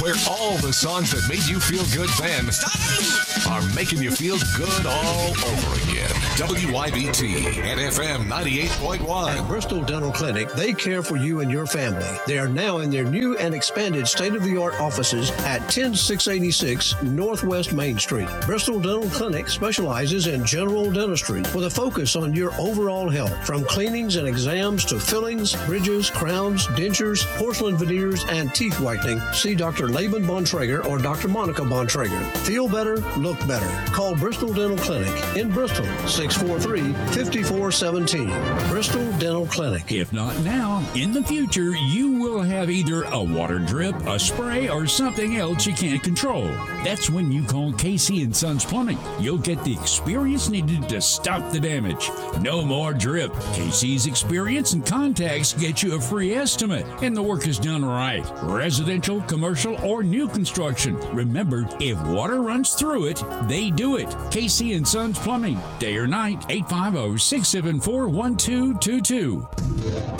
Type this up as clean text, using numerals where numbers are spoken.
where all the songs that made you feel good then are making you feel good all over again. WYBT and FM 98.1. At Bristol Dental Clinic, they care for you and your family. They are now in their new and expanded state-of-the-art offices at 10686 Northwest Main Street. Bristol Dental Clinic specializes in general dentistry with a focus on your overall health, from cleanings and exams to fillings, bridges, crowns, dentures, porcelain veneers, and teeth whitening. See Dr. Laban Bontrager or Dr. Monica Bontrager. Feel better, look better. Call Bristol Dental Clinic in Bristol, 643-5417. Bristol Dental Clinic. If not now, in the future, you will have either a water drip, a spray, or something else you can't control. That's when you call Casey & Sons Plumbing. You'll get the experience needed to stop the damage. No more drip. Casey's experience and contacts get you a free estimate, and the work is done right. Residential, commercial, or new construction. Remember, if water runs through it, they do it. Casey & Sons Plumbing. Day or night, 850-674-1222.